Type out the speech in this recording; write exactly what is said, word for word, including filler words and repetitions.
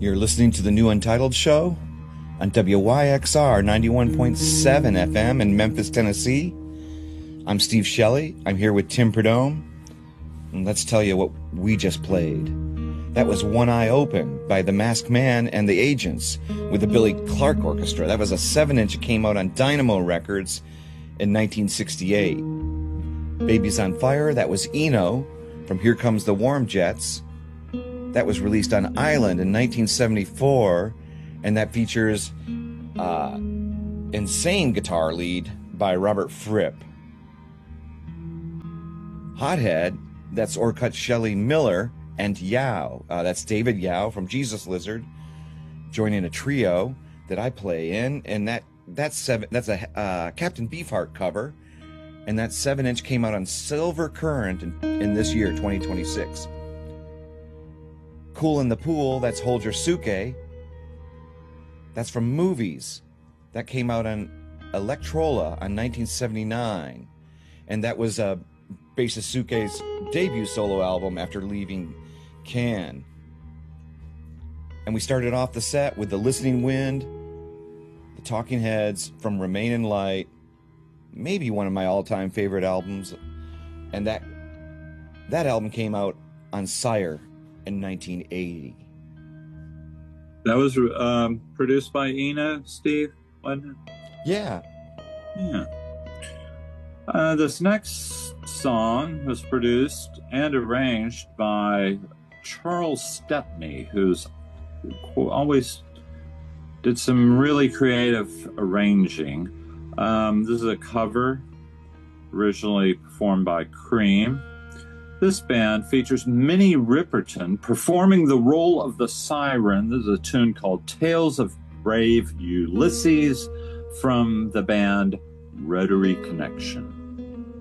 You're listening to the New Untitled Show on W Y X R ninety-one point seven F M in Memphis, Tennessee. I'm Steve Shelley. I'm here with Tim Perdome. And let's tell you what we just played. That was One Eye Open by The Masked Man and the Agents with the Billy Clark Orchestra. That was a seven inch. It came out on Dynamo Records in nineteen sixty-eight. Babies on Fire, that was Eno from Here Comes the Warm Jets. That was released on Island in nineteen seventy-four, and that features uh, Insane guitar lead by Robert Fripp. Hothead, that's Orcutt Shelley Miller and Yao. Uh, that's David Yao from Jesus Lizard, joining a trio that I play in, and that that's seven. That's a uh, Captain Beefheart cover, and that seven inch came out on Silver Current in, in this year, twenty twenty-six. Cool in the Pool, that's Hold Your Suke. That's from Movies. That came out on Electrola on nineteen seventy-nine. And that was uh, bassist Suke's debut solo album after leaving Can. And we started off the set with The Listening Wind, The Talking Heads from Remain in Light, maybe one of my all-time favorite albums. And that that album came out on Sire in nineteen eighty. That was um, produced by Eno, Steve, wasn't it? Yeah. Yeah. Uh, this next song was produced and arranged by Charles Stepney, who's who always did some really creative arranging. Um, this is a cover originally performed by Cream. This band features Minnie Riperton performing the role of the siren. This is a tune called Tales of Brave Ulysses from the band Rotary Connection.